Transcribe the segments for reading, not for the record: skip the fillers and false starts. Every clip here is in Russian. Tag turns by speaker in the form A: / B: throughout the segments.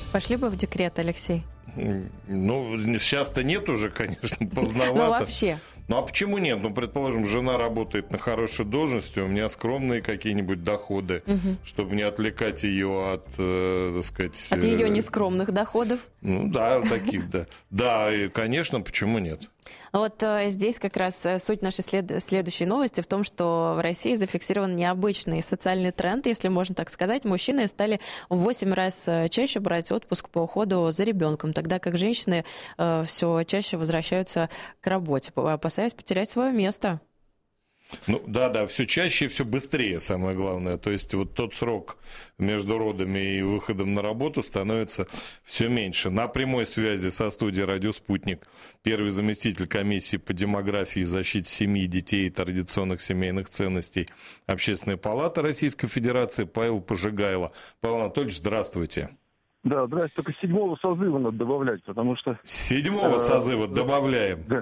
A: Пошли бы в декрет, Алексей?
B: Ну, сейчас-то нет уже, конечно,
A: Ну,
B: поздновато.
A: вообще.
B: Ну, а почему нет? Ну, предположим, жена работает на хорошей должности, у меня скромные какие-нибудь доходы, чтобы не отвлекать ее от, так сказать...
A: От ее нескромных доходов?
B: Ну, да, таких, да. Да, и, конечно, почему нет?
A: Вот здесь как раз суть нашей следующей новости в том, что в России зафиксирован необычный социальный тренд, если можно так сказать. Мужчины стали в 8 раз чаще брать отпуск по уходу за ребенком, тогда как женщины все чаще возвращаются к работе, опасаясь потерять свое место.
B: Ну, да, все чаще и все быстрее, самое главное. То есть вот тот срок между родами и выходом на работу становится все меньше. На прямой связи со студией «Радио Спутник» первый заместитель комиссии по демографии и защите семьи, детей и традиционных семейных ценностей Общественной палаты Российской Федерации Павел Пожигайло. Павел Анатольевич, здравствуйте.
C: Да, здрасте, только 7-го созыва надо добавлять, потому что...
B: 7-го созыва добавляем.
C: Да.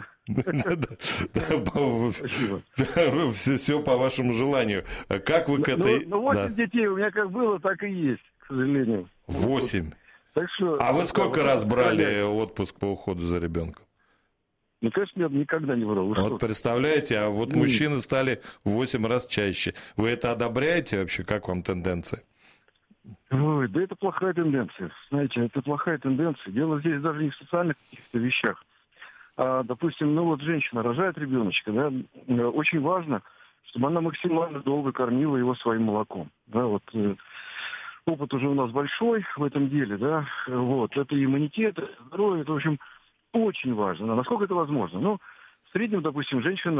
C: Спасибо.
B: Все по вашему желанию. Как вы к этой...
C: Ну, 8 детей у меня как было, так и есть, к сожалению.
B: 8.
C: Так что...
B: А вы сколько раз брали отпуск по уходу за ребенком?
C: Ну, конечно, я никогда не брал.
B: Вот представляете, а вот мужчины стали в 8 раз чаще. Вы это одобряете вообще? Как вам тенденция?
C: Ой, да это плохая тенденция. Знаете, это плохая тенденция. Дело здесь даже не в социальных каких-то вещах. А, допустим, ну вот женщина рожает ребеночка, да, очень важно, чтобы она максимально долго кормила его своим молоком. Да, вот опыт уже у нас большой в этом деле, да, вот, это иммунитет, это здоровье, это, в общем, очень важно. Насколько это возможно? Ну, в среднем, допустим, женщина